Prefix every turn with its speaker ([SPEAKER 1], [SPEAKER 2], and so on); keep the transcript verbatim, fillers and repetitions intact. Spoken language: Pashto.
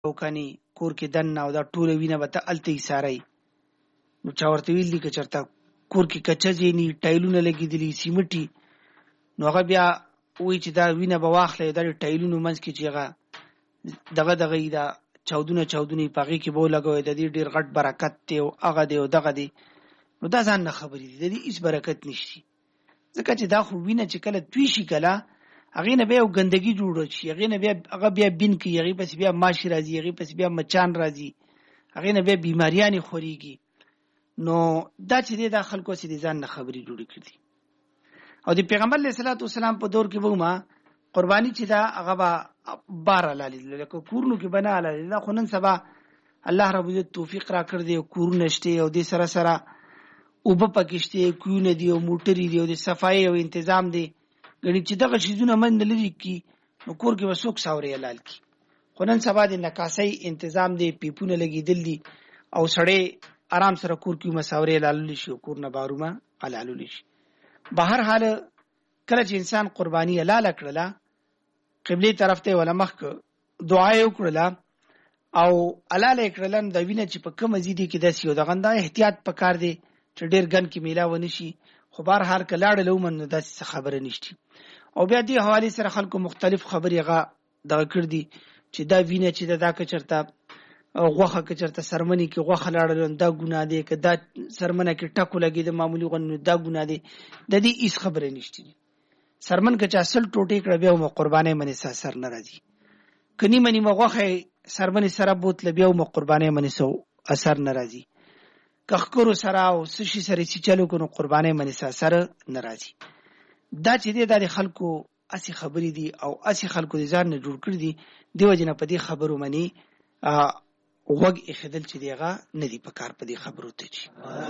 [SPEAKER 1] وکني کور کې دننه او دا ټوله وینه به ته هلته ایسارئ. نو چا ورته ویل دي که چېرته کور کې کچه ځیني ټایلونه لګېدلي سیمټي نو هغه بیا وایي چې دا وینه به واخلی دا د ټایلونو منځ کې چې هغه دغه دغه یي دا چاودونه چاودونه یې په هغې کې به ولګوئ د دې ډېر غټ برکت دی او هغه دی او دغه دی. نو دا ځان نه خبرې دي د دې هېڅ برکت نشي ځکه چې دا خو وینه چې کله توی شي کله هغې نه بیا یو ګندګي جوړه شي هغې نه بیا هغه بیا بین کوي هغې پسې بیا ماشي راځي هغې پسې بیا مچان راځي هغې نه بیا بیماریانې خورېږي. نو دا چې دی دا خلکو هسې د ځان نه خبرې جوړې کړي دي. او د پیغمبر علیه صلات وسلام په دور کې به ومه قرباني چې دا هغه به بار حلالېدله لکه کورونو کې به نه حلالېدله خو نن سبا الله رب العزت توفیق را کړ دی او کورونه شته او دې سره سره اوبه پکې شته کویونه دي او موټرې دي او د صفایي او انتظام دی ګڼي چې دغه شیزونه منځ لري کړي نو کور کې به څوک ساورې حلال کړي. خو نن سبا د نکاسۍ انتظام دی پیپونه لګېدل دي او سړی آرام سره کور کې مساورې حلالولی شي او کور نه بارومه حلالولی شي. به هر حال کله چې انسان قرباني حلاله کړله قبلې طرف ته ولا مخ دعا یې وکړله او حلاله یې کړله نو دا وینه چې په کومه ځي کې داسې یو دغه دا احتیاط پکار دی چې ډېر ګن کې میلا ونه شي. خو بهر حال که لاړه لومن نو داسې څه خبره نشته. او بیا دې حوالې سره خلکو مختلف خبرې هغه دغه کړي دي چې دا وینه چې ده دا که چېرته غوښه که چېرته سرمنې کې غوښه لاړله نو دا ګناه دی که دا سرمنه کې ټکو لګېده معمولي غوندې نو دا ګناه دی. د دې هېڅ خبرې نشته دي. سرمن که چا سل ټوټې کړه بیا مو قربانۍ منې څه اثر نه راځي. که نیمه نیمه غوښه یې سرمنې سره بوتله بیا مو قربانۍ منې څه اثر نه راځي. که ښکرو سره او څه شي سره چې چلو کړو نو قربانۍ منې څه اثر نه راځي. دا چې دی دا د خلکو هسې خبرې دي او هسې خلکو د ځان نه جوړ کړي دي. دې وجې نه په دې خبرو منې غوږ ایښودل چې دی هغه نه دي په کار په دې خبرو ته چې